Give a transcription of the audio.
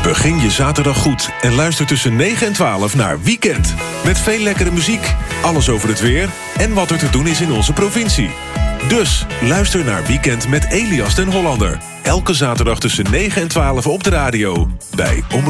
Begin je zaterdag goed en luister tussen 9 en 12 naar Weekend. Met veel lekkere muziek, alles over het weer en wat er te doen is in onze provincie. Dus luister naar Weekend met Elias den Hollander. Elke zaterdag tussen 9 en 12 op de radio bij Omroep